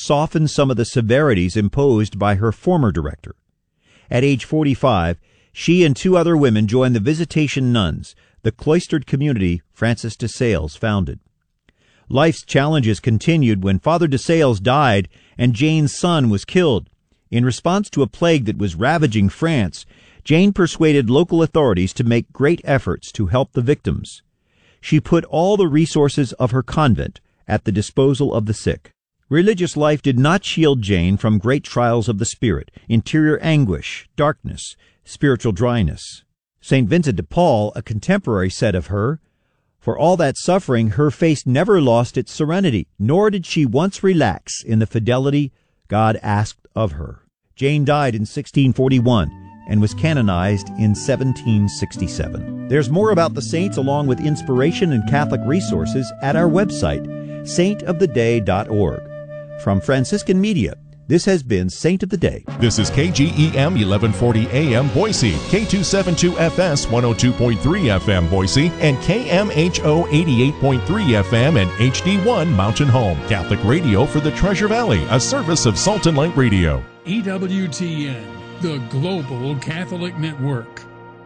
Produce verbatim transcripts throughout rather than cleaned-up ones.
soften some of the severities imposed by her former director. At age forty-five, she and two other women joined the Visitation Nuns, the cloistered community Francis de Sales founded. Life's challenges continued when Father de Sales died and Jane's son was killed. In response to a plague that was ravaging France, Jane persuaded local authorities to make great efforts to help the victims. She put all the resources of her convent at the disposal of the sick. Religious life did not shield Jane from great trials of the spirit, interior anguish, darkness, spiritual dryness. Saint Vincent de Paul, a contemporary, said of her, "For all that suffering, her face never lost its serenity, nor did she once relax in the fidelity God asked of her." Jane died in sixteen forty-one and was canonized in seventeen sixty-seven. There's more about the saints along with inspiration and Catholic resources at our website, saint of the day dot org. From Franciscan Media, this has been Saint of the Day. This is K G E M eleven forty A M Boise, K two seventy-two F S one oh two point three F M Boise, and K M H O eighty-eight point three F M and H D one Mountain Home. Catholic radio for the Treasure Valley, a service of Salt and Light Radio. E W T N, the Global Catholic Network.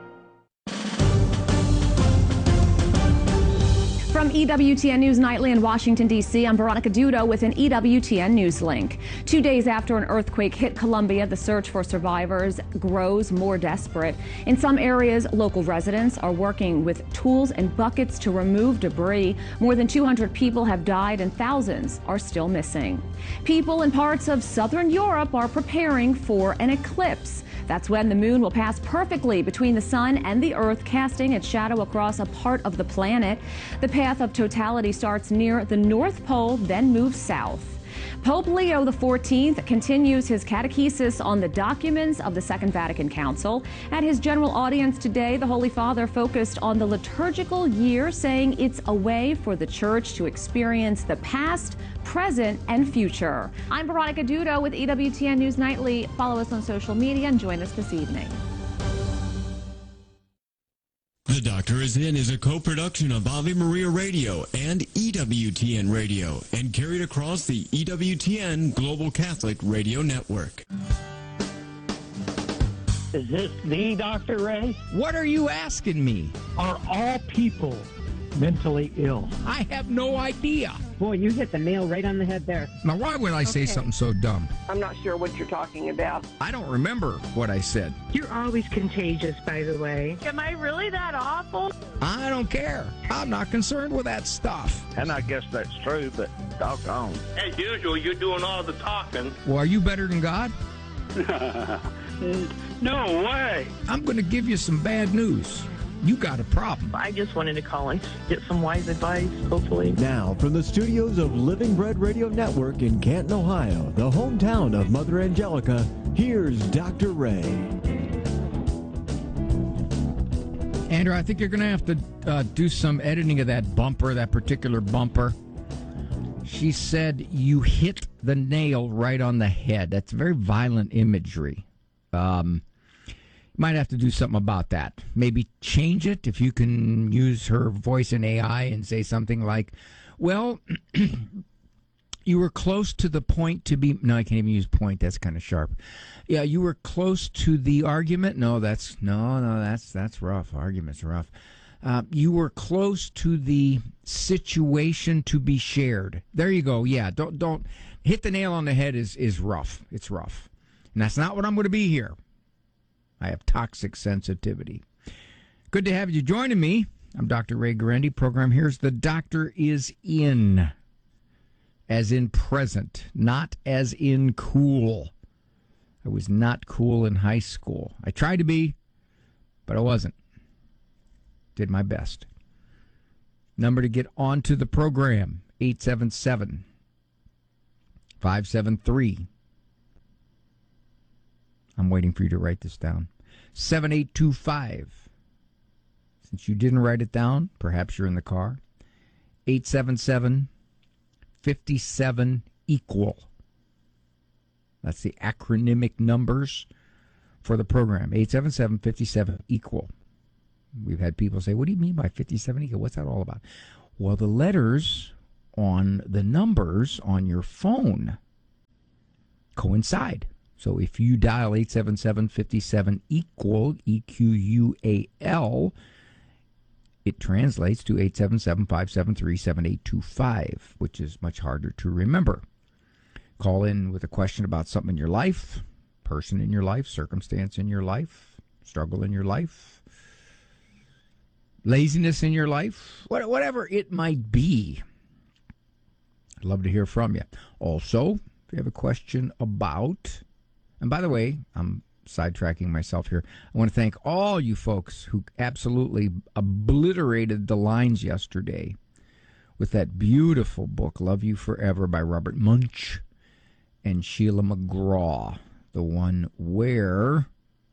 From E W T N News Nightly in Washington, D C, I'm Veronica Dudo with an E W T N News link. Two days after an earthquake hit Columbia, the search for survivors grows more desperate. In some areas, local residents are working with tools and buckets to remove debris. More than two hundred people have died and thousands are still missing. People in parts of southern Europe are preparing for an eclipse. That's when the moon will pass perfectly between the sun and the earth, casting its shadow across a part of the planet. The path of totality starts near the North Pole, then moves south. Pope Leo the fourteenth continues his catechesis on the documents of the Second Vatican Council. At his general audience today, the Holy Father focused on the liturgical year, saying it's a way for the Church to experience the past, present, and future. I'm Veronica Dudo with E W T N News Nightly. Follow us on social media and join us this evening. The Doctor Is In is a co-production of Ave Maria Radio and E W T N Radio and carried across the E W T N Global Catholic Radio Network. Is this the Doctor Ray? What are you asking me? Are all people mentally ill? I have no idea. Boy, you hit the nail right on the head there. Now, why would I say Okay. something so dumb? I'm not sure what you're talking about. I don't remember what I said. You're always contagious, by the way. Am I really that awful? I don't care. I'm not concerned with that stuff. And I guess that's true, but doggone. As usual, you're doing all the talking. Well, are you better than God? No way. I'm going to give you some bad news. You got a problem. I just wanted to call and get some wise advice, hopefully. Now, from the studios of Living Bread Radio Network in Canton, Ohio, the hometown of Mother Angelica, here's Doctor Ray. Andrew, I think you're going to have to uh, do some editing of that bumper, that particular bumper. She said you hit the nail right on the head. That's very violent imagery. Um... Might have to do something about that. Maybe change it if you can use her voice in A I and say something like, well, you were close to the point to be... No, I can't even use point. That's kind of sharp. Yeah, you were close to the argument. No, that's... No, no, that's that's rough. Argument's rough. Uh, you were close to the situation to be shared. There you go. Yeah, don't... don't hit the nail on the head is, is rough. It's rough. And that's not what I'm going to be here. I have toxic sensitivity. Good to have you joining me. I'm Doctor Ray Guarendi. Program Here's the Doctor Is In. As in present, not as in cool. I was not cool in high school. I tried to be, but I wasn't. Did my best. Number to get onto the program, eight seven seven, five seven three, I'm waiting for you to write this down. seven eight two five. Since you didn't write it down, perhaps you're in the car. eight seven seven, five seven, equal. That's the acronymic numbers for the program. eight seven seven, five seven, equal. We've had people say, what do you mean by fifty-seven equal? What's that all about? Well, the letters on the numbers on your phone coincide. So if you dial eight seven seven, five seven, equal, E Q U A L, it translates to eight seven seven, five seven three, seven eight two five, which is much harder to remember. Call in with a question about something in your life, person in your life, circumstance in your life, struggle in your life, laziness in your life, whatever it might be. I'd love to hear from you. Also, if you have a question about, and by the way, I'm sidetracking myself here. I want to thank all you folks who absolutely obliterated the lines yesterday with that beautiful book, Love You Forever by Robert Munch and Sheila McGraw, the one where,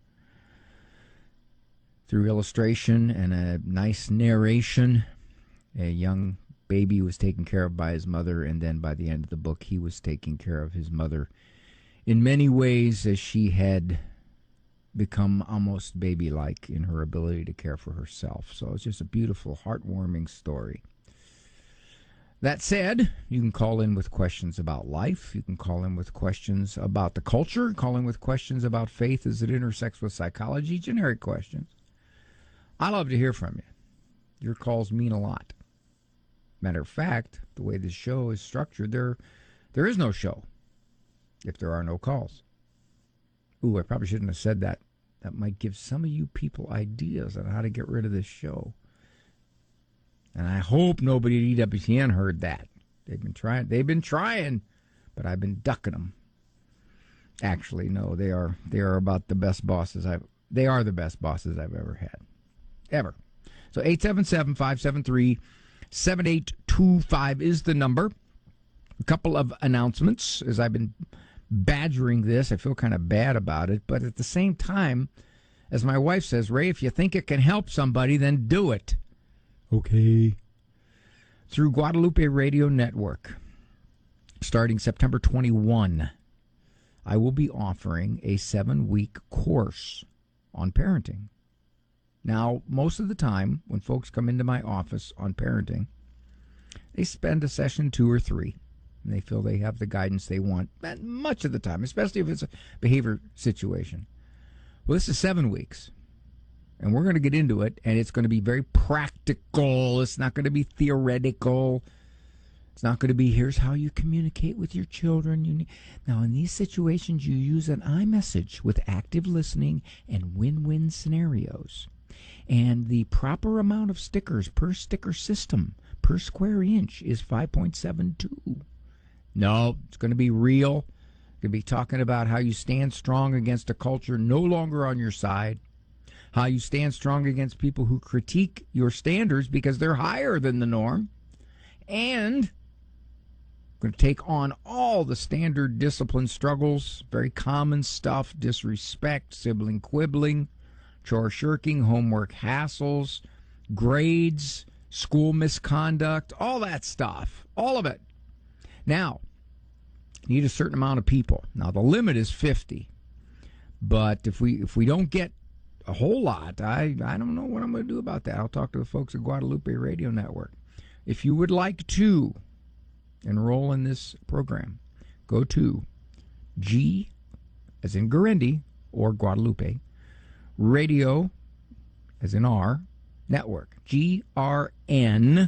through illustration and a nice narration, a young baby was taken care of by his mother, and then by the end of the book, he was taking care of his mother in many ways as she had become almost baby-like in her ability to care for herself. So it's just a beautiful, heartwarming story. That said, you can call in with questions about life. You can call in with questions about the culture. Call in with questions about faith as it intersects with psychology. Generic questions. I love to hear from you. Your calls mean a lot. Matter of fact, the way this show is structured, there, there is no show if there are no calls. Ooh, I probably shouldn't have said that. That might give some of you people ideas on how to get rid of this show. And I hope nobody at E W T N heard that. They've been trying. They've been trying, but I've been ducking them. Actually, no, they are. They are about the best bosses I've. They are the best bosses I've ever had, ever. So eight seven seven, five seven three, seven eight two five is the number. A couple of announcements as I've been badgering this. I feel kind of bad about it, but at the same time, as my wife says, Ray, if you think it can help somebody, then do it. Okay. Through Guadalupe Radio Network, starting September twenty-first, I will be offering a seven-week course on parenting. Now, most of the time, when folks come into my office on parenting, they spend a session two or three, and they feel they have the guidance they want much of the time, especially if it's a behavior situation. Well, this is seven weeks. And we're going to get into it, and it's going to be very practical. It's not going to be theoretical. It's not going to be, here's how you communicate with your children. You need... Now, in these situations, you use an iMessage with active listening and win-win scenarios. And the proper amount of stickers per sticker system per square inch is five point seven two. No, it's going to be real. Going to be talking about how you stand strong against a culture no longer on your side. How you stand strong against people who critique your standards because they're higher than the norm. And we're going to take on all the standard discipline struggles, very common stuff, disrespect, sibling quibbling, chore shirking, homework hassles, grades, school misconduct, all that stuff, all of it. Now, you need a certain amount of people. Now, the limit is fifty. But if we if we don't get a whole lot, I, I don't know what I'm going to do about that. I'll talk to the folks at Guadalupe Radio Network. If you would like to enroll in this program, go to G, as in Guarendi, or Guadalupe, Radio, as in R, Network, G R N,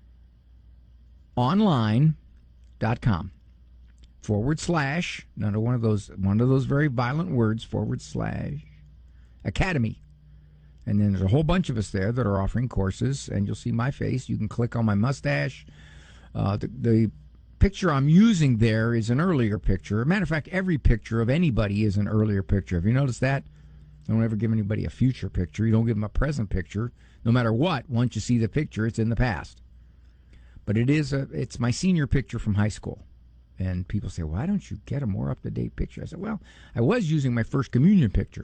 online dot com, forward slash, another one of those, one of those very violent words, forward slash, Academy. And then there's a whole bunch of us there that are offering courses, and you'll see my face. You can click on my mustache. Uh, the, the picture I'm using there is an earlier picture. Matter of fact, every picture of anybody is an earlier picture. Have you noticed that? Don't ever give anybody a future picture. You don't give them a present picture. No matter what, once you see the picture, it's in the past. But it is a, it's my senior picture from high school. And people say, why don't you get a more up-to-date picture? I said, well, I was using my first communion picture.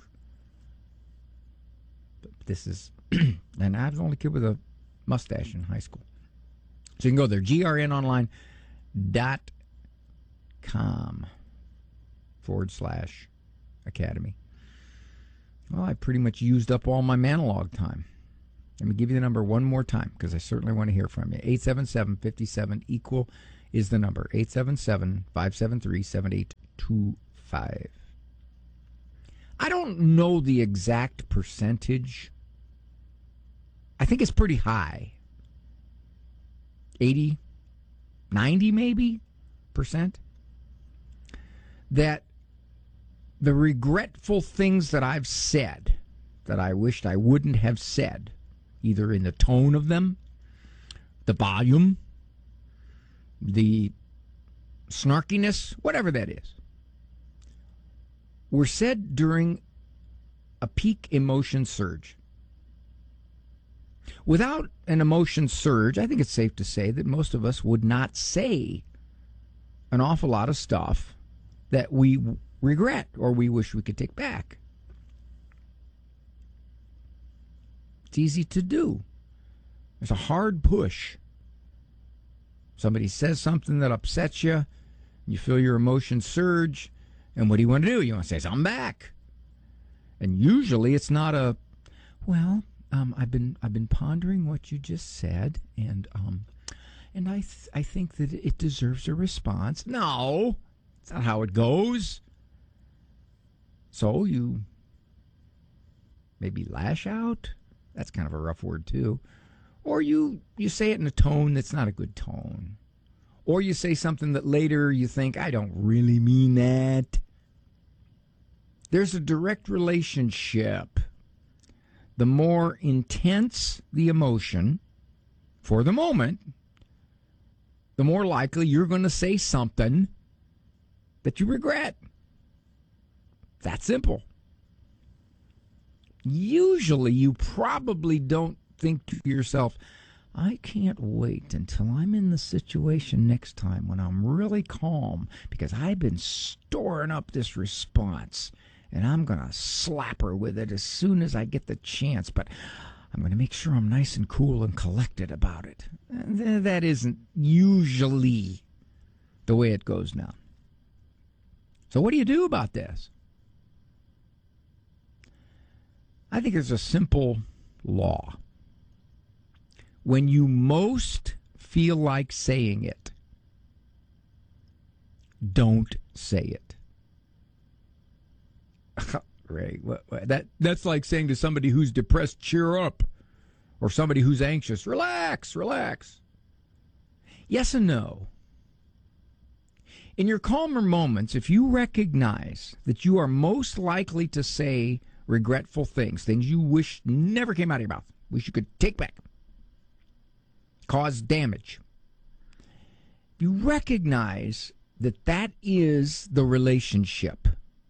This is, and I was the only kid with a mustache in high school. So you can go there, G R N online dot com forward slash academy. Well, I pretty much used up all my monologue time. Let me give you the number one more time, because I certainly want to hear from you. eight seven seven, five seven, equal is the number. eight seven seven, five seven three, seven eight two five. I don't know the exact percentage. I think it's pretty high. eighty, ninety maybe percent. That the regretful things that I've said that I wished I wouldn't have said, either in the tone of them, the volume, the snarkiness, whatever that is, were said during a peak emotion surge. Without an emotion surge, I think it's safe to say that most of us would not say an awful lot of stuff that we regret or we wish we could take back. It's easy to do. There's a hard push. Somebody says something that upsets you, you feel your emotions surge, and what do you want to do? You want to say something back. And usually it's not a, well, um, I've been I've been pondering what you just said, and um, and I th- I think that it deserves a response. No, that's not how it goes. So you maybe lash out. That's kind of a rough word too. Or you, you say it in a tone that's not a good tone. Or you say something that later you think, I don't really mean that. There's a direct relationship. The more intense the emotion for the moment, the more likely you're going to say something that you regret. That simple. Usually you probably don't think to yourself, I can't wait until I'm in the situation next time when I'm really calm because I've been storing up this response and I'm going to slap her with it as soon as I get the chance, but I'm going to make sure I'm nice and cool and collected about it. That isn't usually the way it goes now. So what do you do about this? I think there's a simple law. When you most feel like saying it, don't say it. Ray, what, what, that that's like saying to somebody who's depressed, cheer up, or somebody who's anxious, relax, relax. Yes and no. In your calmer moments, if you recognize that you are most likely to say regretful things, things you wish never came out of your mouth, wish you could take back, cause damage. You recognize that that is the relationship.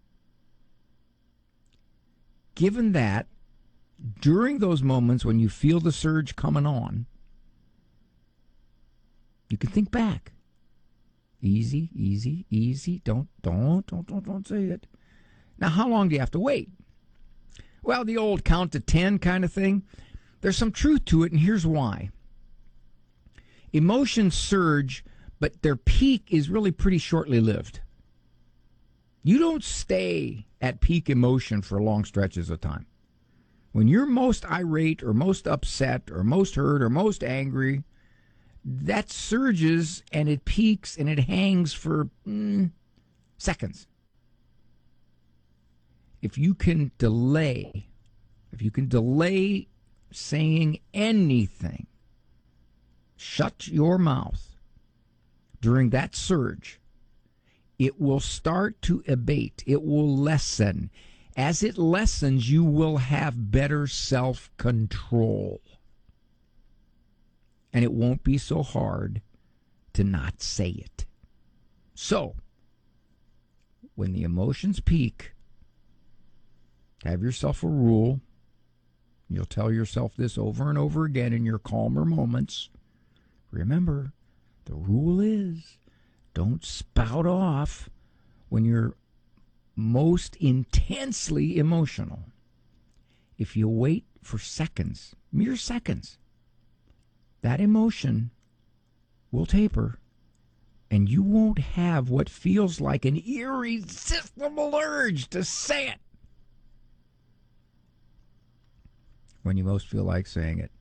Given that, during those moments when you feel the surge coming on, you can think back. Easy, easy, easy. Don't, don't, don't, don't, don't say it. Now, how long do you have to wait? Well, the old count to ten kind of thing. There's some truth to it, and here's why. Emotions surge, but their peak is really pretty shortly lived. You don't stay at peak emotion for long stretches of time. When you're most irate or most upset or most hurt or most angry, that surges and it peaks and it hangs for mm, seconds. If you can delay, if you can delay saying anything, shut your mouth during that surge, it will start to abate. It will lessen. As it lessens, you will have better self-control. And it won't be so hard to not say it. So, when the emotions peak, have yourself a rule. You'll tell yourself this over and over again in your calmer moments. Remember, the rule is don't spout off when you're most intensely emotional. If you wait for seconds, mere seconds, that emotion will taper, and you won't have what feels like an irresistible urge to say it when you most feel like saying it.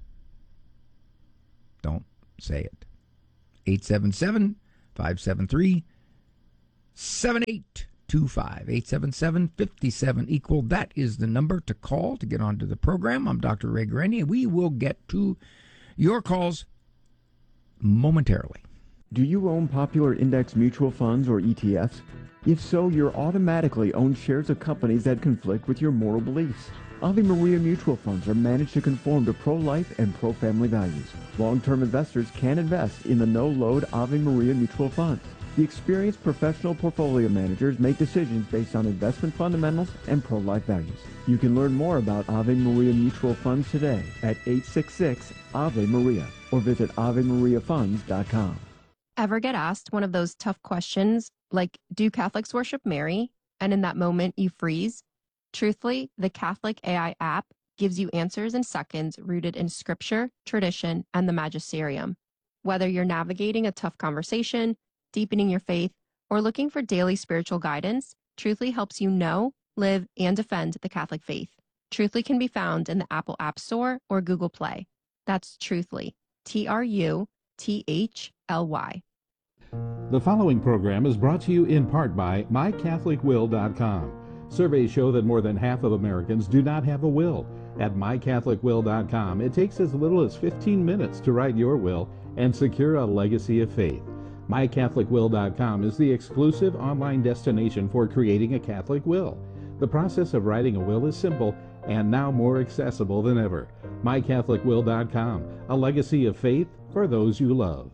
Don't say it. eight seven seven, five seven three, seven eight two five, eight seven seven, five seven equal. That is the number to call to get onto the program. I'm Doctor Ray Guarendi, and we will get to your calls momentarily. Do you own popular index mutual funds or E T Fs? If so, you're automatically own shares of companies that conflict with your moral beliefs. Ave Maria mutual funds are managed to conform to pro-life and pro-family values. Long-term investors can invest in the no-load Ave Maria mutual funds. The experienced professional portfolio managers make decisions based on investment fundamentals and pro-life values. You can learn more about Ave Maria mutual funds today at eight six six, A V E Maria or visit ave maria funds dot com. Ever get asked one of those tough questions like, do Catholics worship Mary? And in that moment you freeze? Truthfully, the Catholic A I app gives you answers in seconds rooted in scripture, tradition, and the magisterium. Whether you're navigating a tough conversation, deepening your faith, or looking for daily spiritual guidance, Truthfully helps you know, live, and defend the Catholic faith. Truthfully can be found in the Apple App Store or Google Play. That's Truthfully, T R U T H L Y. The following program is brought to you in part by my catholic will dot com. Surveys show that more than half of Americans do not have a will. At my catholic will dot com, it takes as little as fifteen minutes to write your will and secure a legacy of faith. my catholic will dot com is the exclusive online destination for creating a Catholic will. The process of writing a will is simple and now more accessible than ever. my catholic will dot com, a legacy of faith for those you love.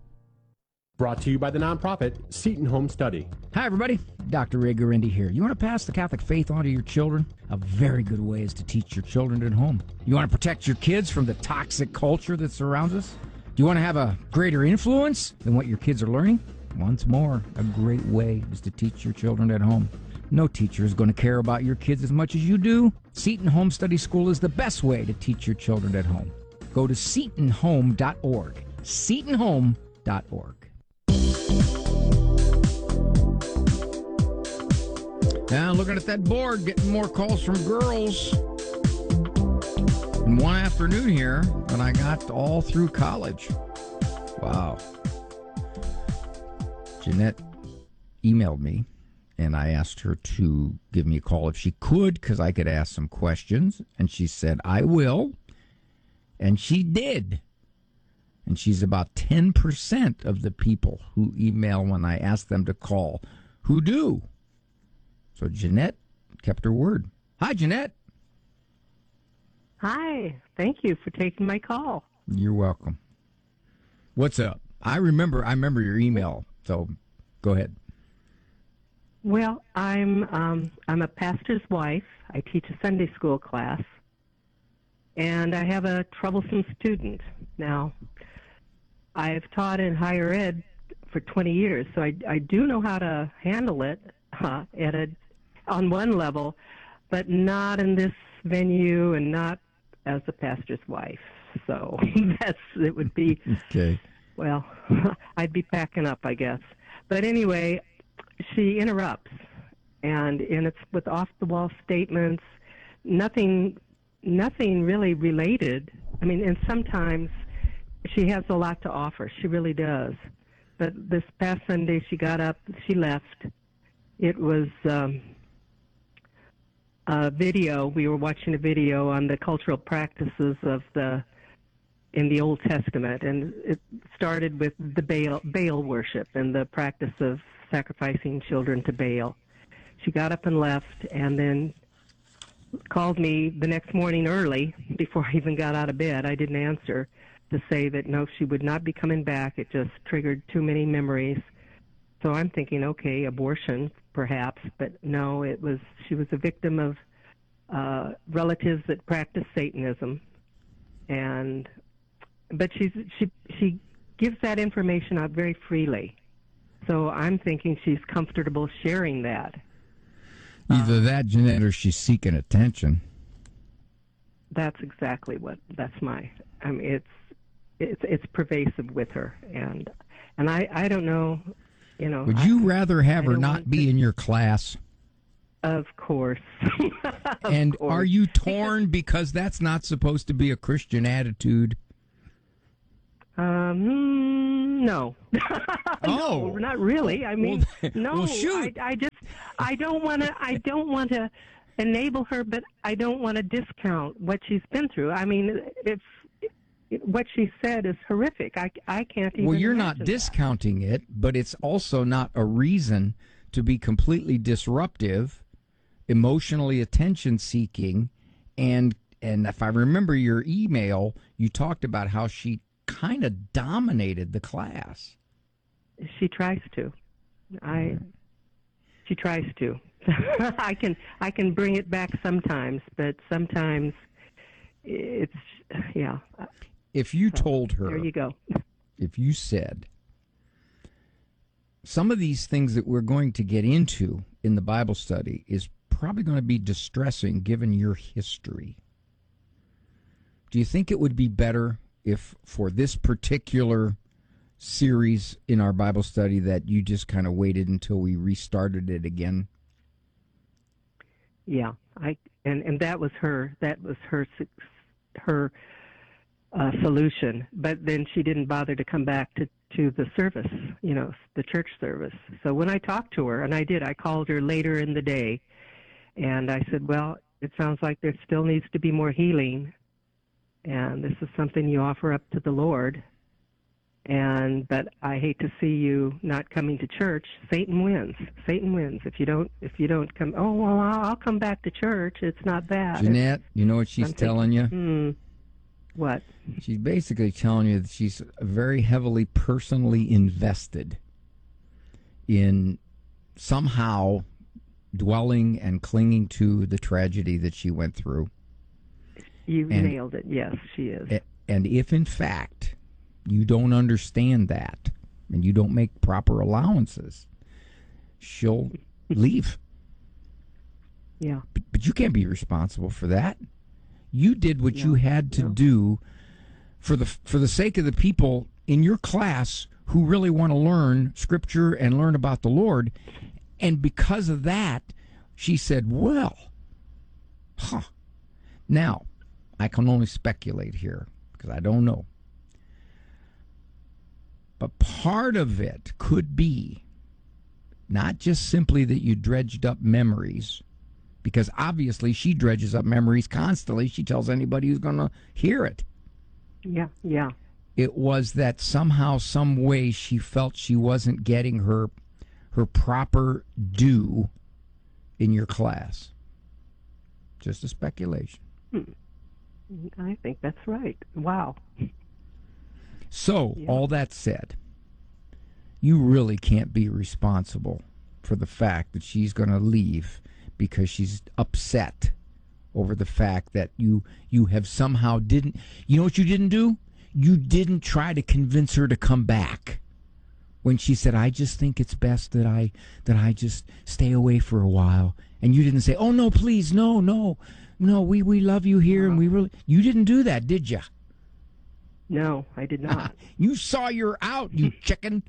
Brought to you by the nonprofit Seton Home Study. Hi, everybody. Doctor Ray Guarendi here. You want to pass the Catholic faith on to your children? A very good way is to teach your children at home. You want to protect your kids from the toxic culture that surrounds us? Do you want to have a greater influence than what your kids are learning? Once more, a great way is to teach your children at home. No teacher is going to care about your kids as much as you do. Seton Home Study School is the best way to teach your children at home. Go to seton home dot org. seton home dot org. Now, looking at that board, getting more calls from girls. In one afternoon here, and I got all through college. Wow. Jeanette emailed me, and I asked her to give me a call if she could, because I could ask some questions. And she said, I will. And she did. And she's about ten percent of the people who email when I ask them to call who do. So Jeanette kept her word. Hi, Jeanette. Hi. Thank you for taking my call. You're welcome. What's up? I remember I remember your email, so go ahead. Well, I'm um, I'm a pastor's wife. I teach a Sunday school class, and I have a troublesome student. Now, I've taught in higher ed for twenty years, so I, I do know how to handle it uh, at a on one level, but not in this venue and not as a pastor's wife. So that's it would be okay. Well, I'd be packing up, I guess. But anyway, she interrupts, and and it's with off-the-wall statements, nothing, nothing really related. I mean, and sometimes she has a lot to offer. She really does. But this past Sunday, she got up, she left. It was um, a video. We were watching a video on the cultural practices of the in the Old Testament, and it started with the Baal, Baal worship and the practice of sacrificing children to Baal. She got up and left, and then called me the next morning early, before I even got out of bed. I didn't answer, to say that no, she would not be coming back. It just triggered too many memories. So I'm thinking, okay, abortion, perhaps, but no, it was she was a victim of uh, relatives that practice Satanism, and but she's she she gives that information out very freely. So I'm thinking she's comfortable sharing that. Either that, Jeanette, or she's seeking attention. That's exactly what. That's my. I mean, it's it's it's pervasive with her, and and I I don't know, you know. Would you I, rather have I her not be to, in your class? Of course. of and course. Are you torn because that's not supposed to be a Christian attitude? Um, no. Oh, no, not really. I mean, well, no. well, shoot. I, I just, I don't want to. I don't want to enable her, but I don't want to discount what she's been through. I mean, if, if what she said is horrific, I, I can't even. Well, you're not imagine discounting it, but it's also not a reason to be completely disruptive, emotionally attention-seeking, and and if I remember your email, you talked about how she kind of dominated the class. She tries to. I. She tries to. I can I can bring it back sometimes, but sometimes it's yeah. If you told her, There you go. if you said, some of these things that we're going to get into in the Bible study is probably going to be distressing given your history. Do you think it would be better if for this particular series in our Bible study that you just kind of waited until we restarted it again? Yeah, I and and that was her that was her her uh, solution. But then she didn't bother to come back to to the service, you know, the church service. So when I talked to her, and I did, I called her later in the day, and I said, "Well, it sounds like there still needs to be more healing, and this is something you offer up to the Lord. And but I hate to see you not coming to church. Satan wins. Satan wins. If you don't, if you don't come, oh well, I'll, I'll come back to church. It's not bad." Jeanette, you know what she's I'm telling thinking, you? Hmm, what? She's basically telling you that she's very heavily personally invested in somehow dwelling and clinging to the tragedy that she went through. You And- nailed it. Yes, she is. A- And if, in fact, you don't understand that and you don't make proper allowances, she'll leave. Yeah. But, but you can't be responsible for that. You did what No, you had to no. do for the for the sake of the people in your class who really want to learn Scripture and learn about the Lord. And because of that, she said, well, huh. Now, I can only speculate here because I don't know. But part of it could be not just simply that you dredged up memories, because obviously she dredges up memories constantly. She tells anybody who's going to hear it. Yeah, yeah. It was that somehow, some way, she felt she wasn't getting her her proper due in your class. Just a speculation. Hmm. I think that's right. Wow. So, Yeah. all that said, you really can't be responsible for the fact that she's going to leave because she's upset over the fact that you you have somehow didn't, you know what you didn't do? You didn't try to convince her to come back. When she said, I just think it's best that I that I just stay away for a while. And you didn't say, oh, no, please, no, no, no, we, we love you here, and we really, you didn't do that, did you? No, I did not. You saw you're out, you chicken.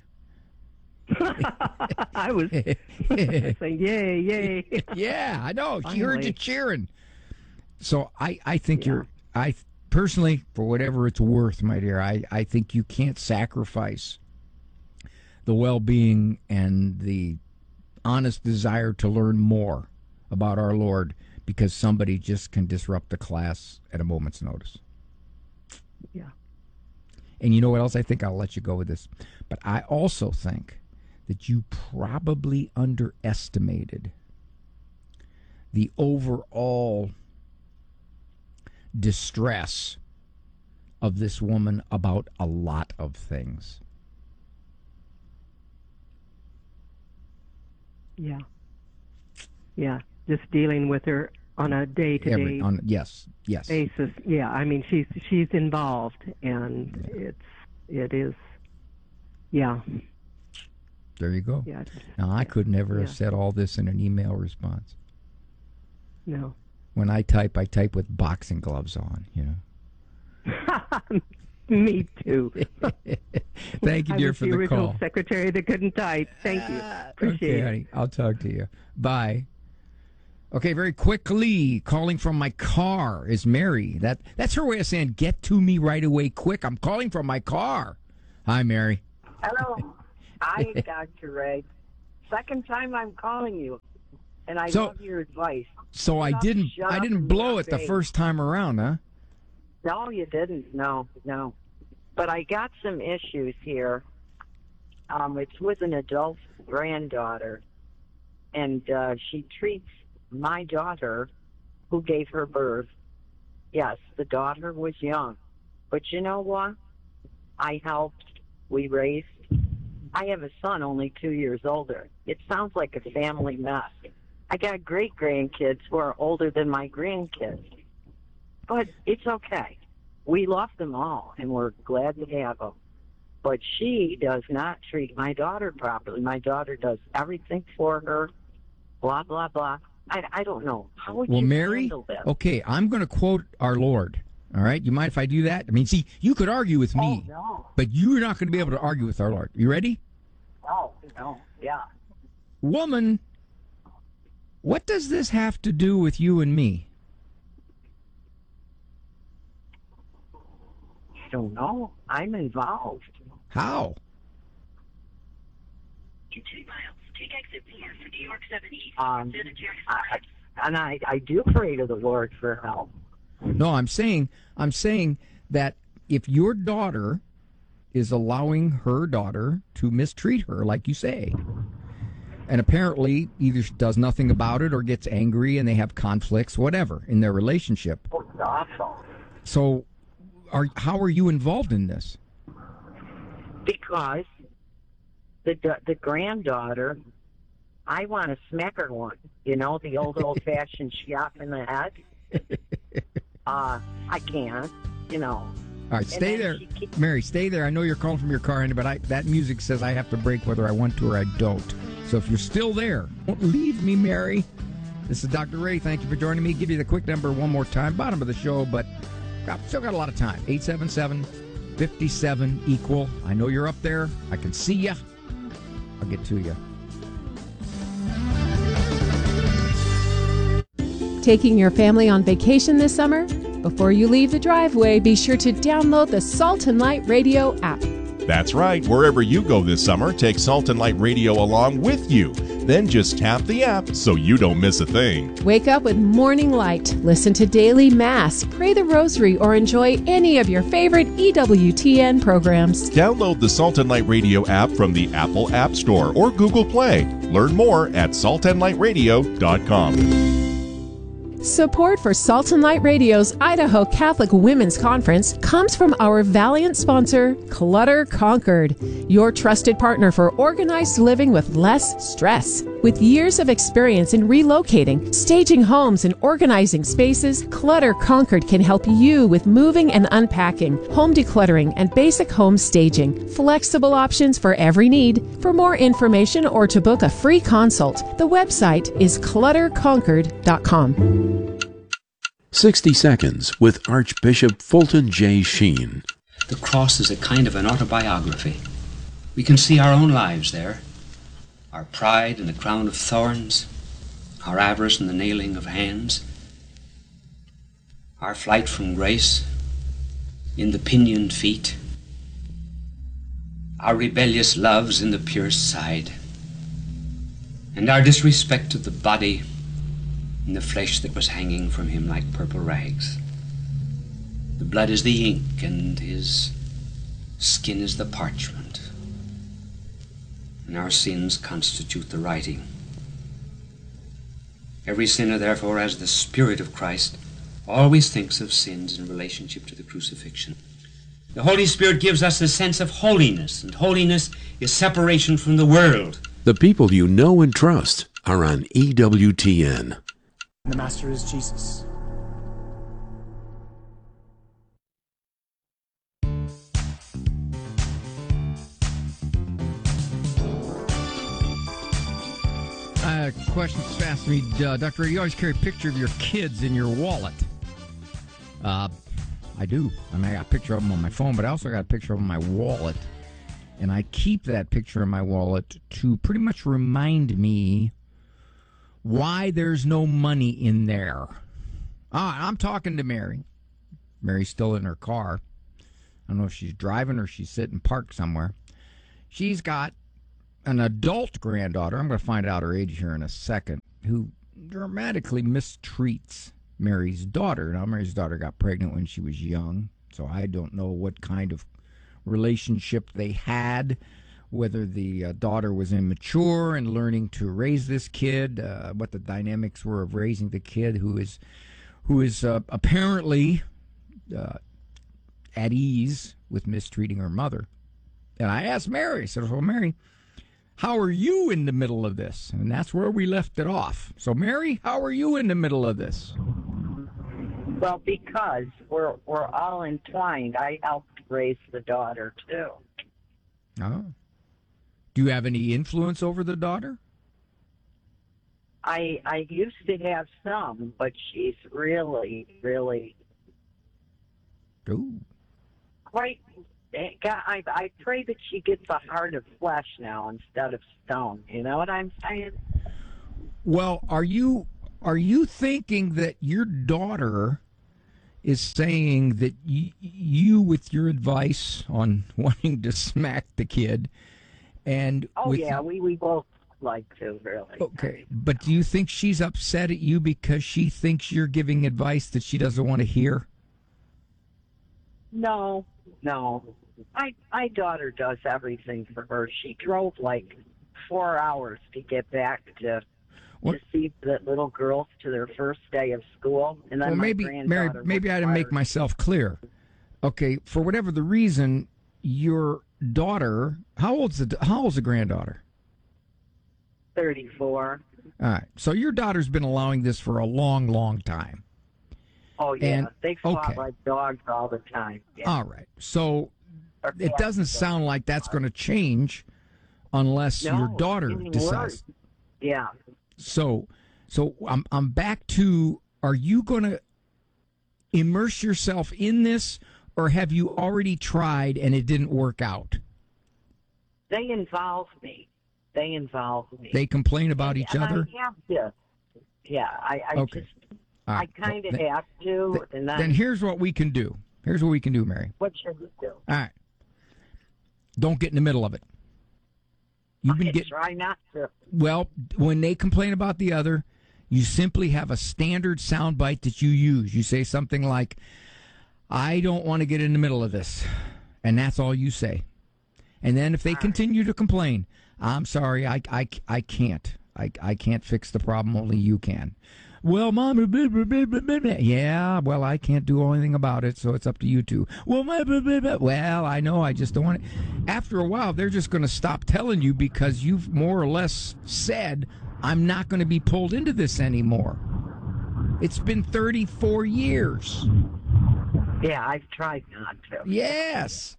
I was saying, yay, yay. Yeah, I know. She heard you Finally. cheering. So I, I think you're, I personally, for whatever it's worth, my dear, I, I think you can't sacrifice the well-being and the honest desire to learn more about our Lord because somebody just can disrupt the class at a moment's notice. Yeah. And you know what else? I think I'll let you go with this. But I also think that you probably underestimated the overall distress of this woman about a lot of things. Yeah. Yeah. Just dealing with her on a day-to-day Every, on, yes, yes. basis. Yeah. I mean, she's she's involved, and it's it is. Yeah. There you go. Yeah. Now, I could never have Yeah. said all this in an email response. No. When I type, I type with boxing gloves on, you know. Me too. Thank you, I dear, was for the the original call. secretary that couldn't type. Thank you. Appreciate Okay, it. honey. I'll talk to you. Bye. Okay, very quickly, calling from my car is Mary. That That's her way of saying, get to me right away, quick. I'm calling from my car. Hi, Mary. Hello. Hi, Doctor Ray. Second time I'm calling you, and I So- love your advice. So I Shut didn't up, shut I up didn't and blow let it the be. first time around, huh? No, you didn't. No, no. But I got some issues here. Um, it's with an adult granddaughter, and uh, she treats my daughter, who gave her birth. Yes, the daughter was young, but you know what? I helped. We raised. I have a son only two years older. It sounds like a family mess. I got great grandkids who are older than my grandkids, but it's okay. We love them all, and we're glad to have them. But she does not treat my daughter properly. My daughter does everything for her, blah, blah, blah. I, I don't know. How would Well, you Mary, handle this? okay, I'm going to quote our Lord. All right, you mind if I do that? I mean, see, you could argue with me, Oh, no. but you're not going to be able to argue with our Lord. You ready? No, no, yeah. Woman, what does this have to do with you and me? I don't know. I'm involved. How? In two miles, take exit four for New York seven East. Um, I, and I, I do pray to the Lord for help. No, I'm saying I'm saying that if your daughter is allowing her daughter to mistreat her, like you say, and apparently either she does nothing about it or gets angry and they have conflicts, whatever, in their relationship. Oh, it's awful. So, are how are you involved in this? Because the the granddaughter, I want to smack her one. You know, the old old fashioned shot in the head. Uh, I can't. You know. All right, And stay then there, she keeps- Mary. Stay there. I know you're calling from your car, but I, that music says I have to break whether I want to or I don't. So if you're still there, don't leave me, Mary. This is Doctor Ray. Thank you for joining me. Give you the quick number one more time. Bottom of the show, but I've still got a lot of time. eight seven seven, five seven, equal. I know you're up there. I can see you. I'll get to you. Taking your family on vacation this summer? Before you leave the driveway, be sure to download the Salt and Light Radio app. That's right. Wherever you go this summer, take Salt and Light Radio along with you. Then just tap the app so you don't miss a thing. Wake up with Morning Light, listen to Daily Mass, pray the Rosary, or enjoy any of your favorite E W T N programs. Download the Salt and Light Radio app from the Apple App Store or Google Play. Learn more at salt and light radio dot com. Support for Salt and Light Radio's Idaho Catholic Women's Conference comes from our valiant sponsor, Clutter Conquered, your trusted partner for organized living with less stress. With years of experience in relocating, staging homes, and organizing spaces, Clutter Conquered can help you with moving and unpacking, home decluttering, and basic home staging. Flexible options for every need. For more information or to book a free consult, the website is clutter conquered dot com. sixty Seconds with Archbishop Fulton J. Sheen. The cross is a kind of an autobiography. We can see our own lives there. Our pride in the crown of thorns, our avarice in the nailing of hands, our flight from grace in the pinioned feet, our rebellious loves in the pierced side, and our disrespect of the body in the flesh that was hanging from him like purple rags. The blood is the ink, and his skin is the parchment, and our sins constitute the writing. Every sinner, therefore, as the Spirit of Christ, always thinks of sins in relationship to the crucifixion. The Holy Spirit gives us a sense of holiness, and holiness is separation from the world. The people you know and trust are on E W T N. The Master is Jesus. Uh, question just asked me, uh, Doctor Ray, you always carry a picture of your kids in your wallet. Uh, I do. I mean, I got a picture of them on my phone, but I also got a picture of them in my wallet. And I keep that picture in my wallet to pretty much remind me why there's no money in there. Ah, I'm talking to Mary. Mary's still in her car. I don't know if she's driving or she's sitting parked somewhere. She's got an adult granddaughter. I'm going to find out her age here in a second, who dramatically mistreats Mary's daughter. Now, Mary's daughter got pregnant when she was young, so I don't know what kind of relationship they had, whether the uh, daughter was immature and learning to raise this kid, uh, what the dynamics were of raising the kid who is who is uh, apparently uh, at ease with mistreating her mother. And I asked Mary, I said, well, Mary, how are you in the middle of this? And that's where we left it off. So, Mary, how are you in the middle of this? Well, because we're we're all entwined. I helped raise the daughter, too. Oh. Do you have any influence over the daughter? I I used to have some, but she's really, really Ooh. quite... God, I, I pray that she gets a heart of flesh now instead of stone. You know what I'm saying? Well, are you are you thinking that your daughter is saying that y- you, with your advice on wanting to smack the kid, and Oh, with, yeah, we, we both like to, really. okay, but do you think she's upset at you because she thinks you're giving advice that she doesn't want to hear? No, no. My my daughter does everything for her. She drove like four hours to get back to What? to see the little girls to their first day of school, and then Well, my maybe, Mary, granddaughter maybe was I didn't make fired. myself clear. Okay, for whatever the reason, your daughter, how old's the how old's the granddaughter? thirty-four. All right, so your daughter's been allowing this for a long, long time. Oh yeah, And- they fought okay. like dogs all the time. Yeah. All right, so Or it cats. doesn't sound like that's going to change unless No, your daughter it's getting decides. worse. Yeah. So, so I'm I'm back to: are you going to immerse yourself in this, or have you already tried and it didn't work out? They involve me. They involve me. They complain about each and other. I have to. Yeah, I, I Okay. just, All I right. kind of Well, then- have to. and then, Then here's what we can do. Here's what we can do, Mary. what should we do? All right. Don't get in the middle of it. You've been I getting try not to. well when they complain about the other. You simply have a standard soundbite that you use. You say something like, "I don't want to get in the middle of this," and that's all you say. And then if they continue to complain, "I'm sorry, I, I, I can't. I, I can't fix the problem. Only you can." Well, Mom, blah, blah, blah, blah, blah, blah. Yeah, well, I can't do anything about it, so it's up to you two. Well, my, blah, blah, blah. Well, I know, I just don't want it. After a while, they're just going to stop telling you because you've more or less said, I'm not going to be pulled into this anymore. It's been thirty-four years. Yeah, I've tried not to. Yes.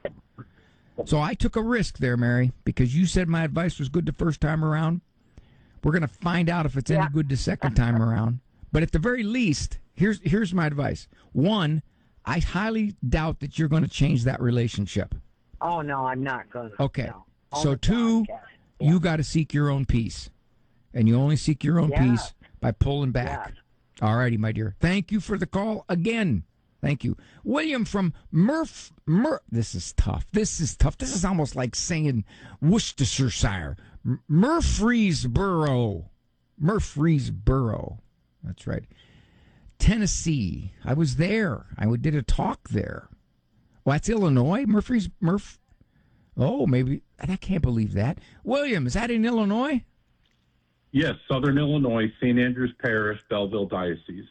So I took a risk there, Mary, because you said my advice was good the first time around. We're going to find out if it's Yeah. any good the second time around. But at the very least, here's here's my advice. One, I highly doubt that you're going to change that relationship. Oh no, I'm not going to. Okay. No. So two, you got to seek your own peace. And you only seek your own Yeah. peace by pulling back. Yes. All righty, my dear. Thank you for the call again. Thank you. William from Murph. Mur- this is tough. This is tough. This is almost like saying Worcestershire. M- Murfreesboro. Murfreesboro. That's right. Tennessee. I was there. I did a talk there. Well, that's Illinois? Murfrees. Murph. Oh, maybe. I can't believe that. William, is that in Illinois? Yes, Southern Illinois, Saint Andrews Parish, Belleville Diocese.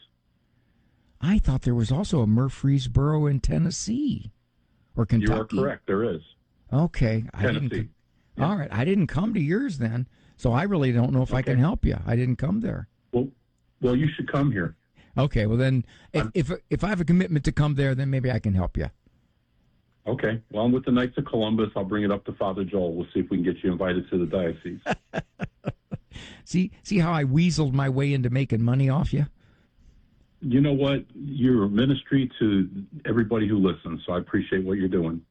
I thought there was also a Murfreesboro in Tennessee or Kentucky. You are correct. There is. Okay. I Tennessee. didn't, All right. I didn't come to yours then, so I really don't know if I can help you. I didn't come there. Well, well, you should come here. Okay. Well, then, if if, if I have a commitment to come there, then maybe I can help you. Okay. Well, I'm with the Knights of Columbus. I'll bring it up to Father Joel. We'll see if we can get you invited to the diocese. See, see how I weaseled my way into making money off you? You know what? You're a ministry to everybody who listens, so I appreciate what you're doing.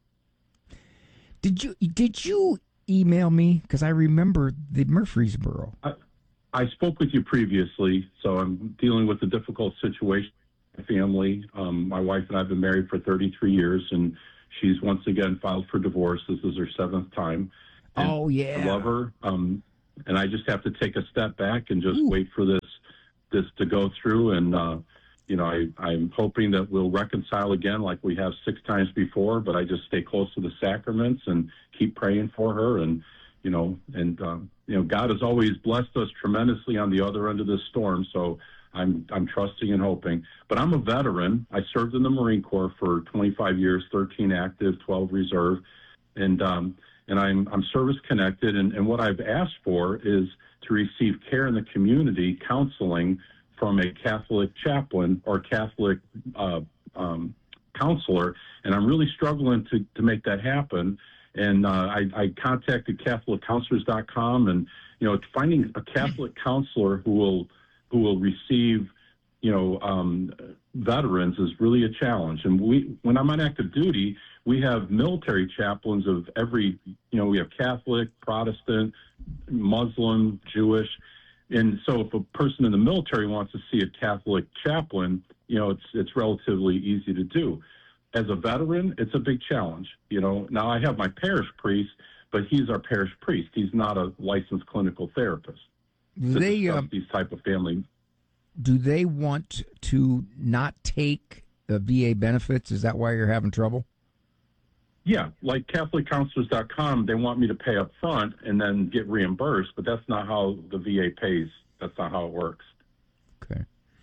Did you did you email me? Because I remember the Murfreesboro. I, I spoke with you previously, so I'm dealing with a difficult situation. My family, um, my wife and I have been married for thirty-three years, and She's once again filed for divorce. This is her seventh time. And oh, yeah. I love her. Um, and I just have to take a step back and just Ooh. wait for this this to go through. And, uh, you know, I, I'm hoping that we'll reconcile again like we have six times before, but I just stay close to the sacraments and keep praying for her. And, you know, and, um, you know, God has always blessed us tremendously on the other end of this storm. So I'm, I'm trusting and hoping. But I'm a veteran. I served in the Marine Corps for twenty-five years, thirteen active, twelve reserve. And, um, and I'm, I'm service connected. And, and what I've asked for is to receive care in the community, counseling from a Catholic chaplain or Catholic uh, um, counselor. And I'm really struggling to, to make that happen. And uh, I, I contacted Catholic Counselors dot com, and, you know, finding a Catholic counselor who will, who will receive, you know, um, veterans is really a challenge. And we, when I'm on active duty, we have military chaplains of every, you know, we have Catholic, Protestant, Muslim, Jewish. And so if a person in the military wants to see a Catholic chaplain, you know, it's, it's relatively easy to do. As a veteran, it's a big challenge. You know, now I have my parish priest, but he's our parish priest. He's not a licensed clinical therapist. They, uh, these type of family. Do they want to not take the V A benefits? Is that why you're having trouble? Yeah, like Catholic Counselors dot com, they want me to pay up front and then get reimbursed, but that's not how the V A pays. That's not how it works. Okay.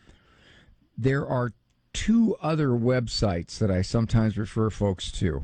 There are two other websites that I sometimes refer folks to.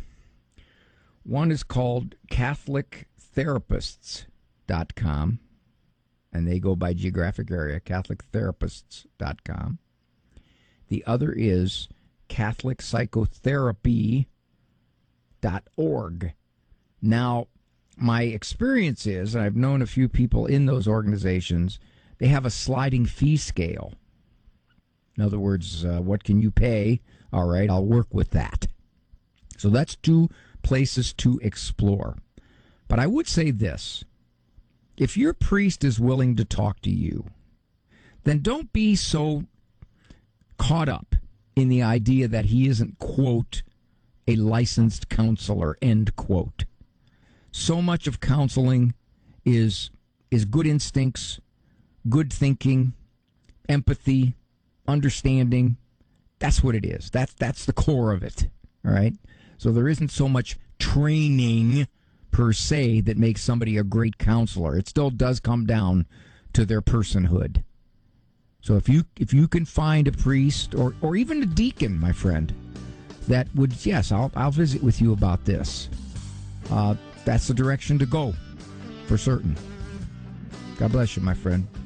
One is called Catholic Therapists dot com, and they go by geographic area, Catholic Therapists dot com. The other is Catholic Psychotherapy dot org. Now, my experience is, and I've known a few people in those organizations, they have a sliding fee scale. In other words, uh, what can you pay? All right, I'll work with that. So that's two places to explore. But I would say this. If your priest is willing to talk to you, then don't be so caught up in the idea that he isn't, quote, a licensed counselor, end quote. So much of counseling is is good instincts, good thinking, empathy, understanding. That's what it is. That's that's the core of it. All right. So there isn't so much training per se that makes somebody a great counselor. It still does come down to their personhood. So if you if you can find a priest or or even a deacon, my friend, that would, yes, I'll I'll visit with you about this. Uh, that's the direction to go, for certain. God bless you, my friend.